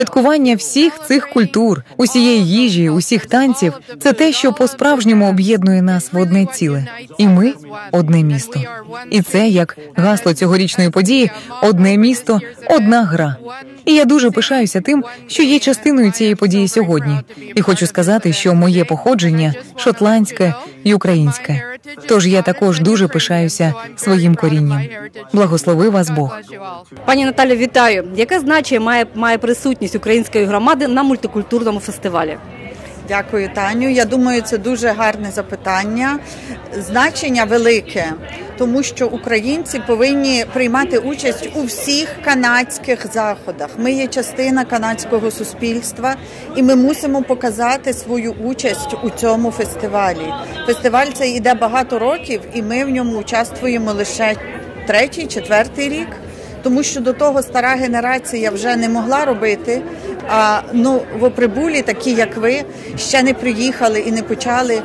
Святкування всіх цих культур, усієї їжі, усіх танців – це те, що по-справжньому об'єднує нас в одне ціле. І ми – одне місто. І це, як гасло цьогорічної події – одне місто, одна гра. І я дуже пишаюся тим, що є частиною цієї події сьогодні. І хочу сказати, що моє походження – шотландське і українське. Тож я також дуже пишаюся своїм корінням. Благослови вас Бог. Пані Наталю, вітаю. Яке значення має присутність української громади на мультикультурному фестивалі? Дякую, Таню. Я думаю, це дуже гарне запитання. Значення велике, тому що українці повинні приймати участь у всіх канадських заходах. Ми є частина канадського суспільства, і ми мусимо показати свою участь у цьому фестивалі. Фестиваль цей іде багато років, і ми в ньому участвуємо лише 3-4 рік. Тому що до того стара генерація вже не могла робити, а новоприбулі, такі як ви, ще не приїхали і не почали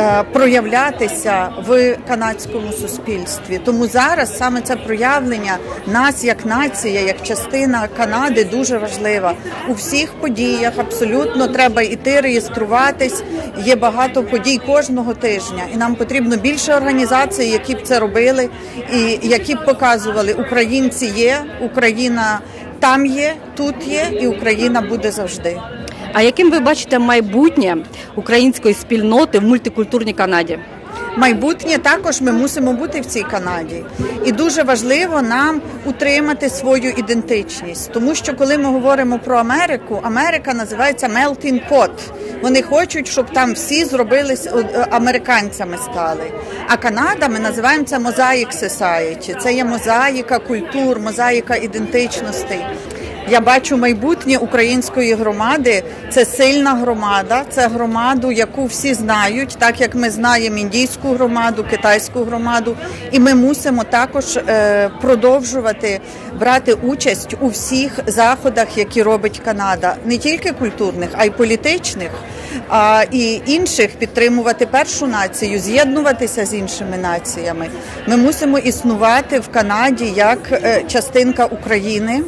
проявлятися в канадському суспільстві. Тому зараз саме це проявлення нас як нація, як частина Канади дуже важлива. У всіх подіях абсолютно треба йти, реєструватись. Є багато подій кожного тижня. І нам потрібно більше організацій, які б це робили і які б показували: українці є, Україна там є, тут є і Україна буде завжди. А яким ви бачите майбутнє української спільноти в мультикультурній Канаді? Майбутнє також ми мусимо бути в цій Канаді. І дуже важливо нам утримати свою ідентичність. Тому що коли ми говоримо про Америку, Америка називається melting pot. Вони хочуть, щоб там всі зробились американцями стали. А Канада, ми називаємо це Mosaic Society. Це є мозаїка культур, мозаїка ідентичностей. Я бачу майбутнє української громади. Це сильна громада, це громаду, яку всі знають, так як ми знаємо індійську громаду, китайську громаду. І ми мусимо також продовжувати брати участь у всіх заходах, які робить Канада. Не тільки культурних, а й політичних, і інших, підтримувати першу націю, з'єднуватися з іншими націями. Ми мусимо існувати в Канаді як частинка України.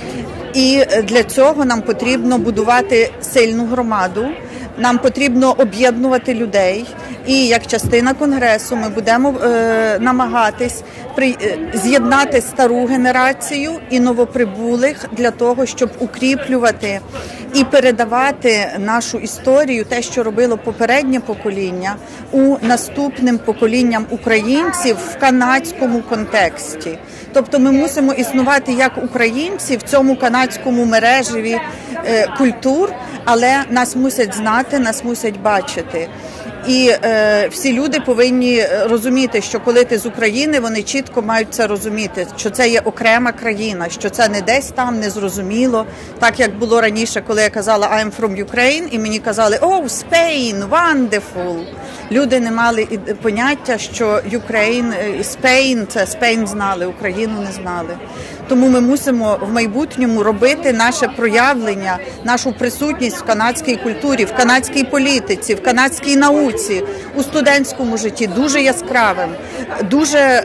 І для цього нам потрібно будувати сильну громаду, нам потрібно об'єднувати людей. І як частина Конгресу ми будемо намагатись з'єднати стару генерацію і новоприбулих для того, щоб укріплювати і передавати нашу історію, те, що робило попереднє покоління, у наступним поколінням українців в канадському контексті. Тобто ми мусимо існувати як українці в цьому канадському мережеві культур, але нас мусять знати, нас мусять бачити. І всі люди повинні розуміти, що коли ти з України, вони чітко мають це розуміти, що це є окрема країна, що це не десь там, незрозуміло. Так, як було раніше, коли я казала «I'm from Ukraine», і мені казали «Oh, Spain, wonderful». Люди не мали поняття, що Ukraine, Spain, це Spain знали, Україну не знали. Тому ми мусимо в майбутньому робити наше проявлення, нашу присутність в канадській культурі, в канадській політиці, в канадській науці, у студентському житті дуже яскравим, дуже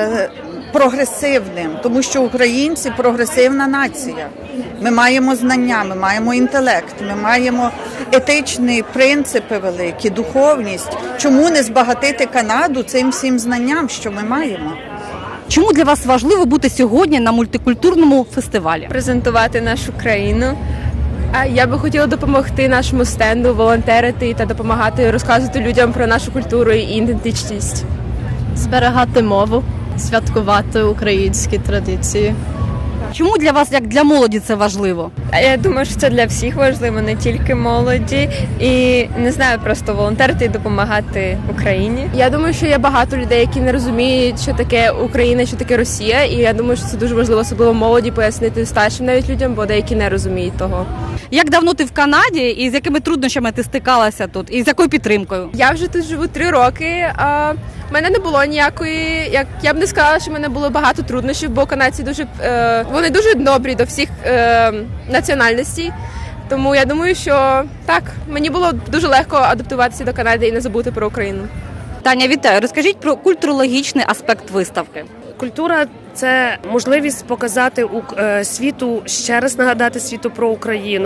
прогресивним, тому що українці – прогресивна нація. Ми маємо знання, ми маємо інтелект, ми маємо етичні принципи великі, духовність. Чому не збагатити Канаду цим всім знанням, що ми маємо? Чому для вас важливо бути сьогодні на мультикультурному фестивалі? Презентувати нашу країну. Я би хотіла допомогти нашому стенду, волонтерити та допомагати розказувати людям про нашу культуру і ідентичність. Зберігати мову, святкувати українські традиції. Чому для вас, як для молоді, це важливо? Я думаю, що це для всіх важливо, не тільки молоді. І, не знаю, просто волонтерити і допомагати Україні. Я думаю, що є багато людей, які не розуміють, що таке Україна, що таке Росія. І я думаю, що це дуже важливо, особливо молоді, пояснити старшим навіть людям, бо деякі не розуміють того. Як давно ти в Канаді і з якими труднощами ти стикалася тут? І з якою підтримкою? Я вже тут живу 3 роки. В мене не було ніякої, я б не сказала, що в мене було багато труднощів, бо канадці вони дуже добрі до всіх національностей. Тому я думаю, що так, мені було дуже легко адаптуватися до Канади і не забути про Україну. Таня, вітаю. Розкажіть про культурологічний аспект виставки. Культура – це можливість показати світу, ще раз нагадати світу про Україну.